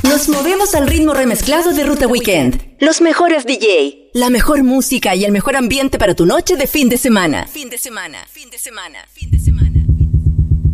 Nos movemos al ritmo remezclado de Ruta Weekend. Los mejores DJ, la mejor música y el mejor ambiente para tu noche de fin de semana. Fin de semana, fin de semana, fin de semana.